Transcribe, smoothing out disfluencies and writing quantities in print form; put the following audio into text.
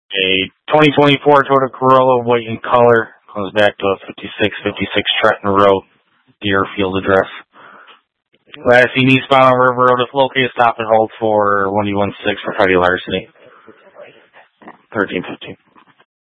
A 2024 Toyota Corolla, white in color, comes back to a 5656 Trenton Road, Deerfield address. Last seen eastbound on River Road, if located, stop and hold for 116 for petty larceny. 1315.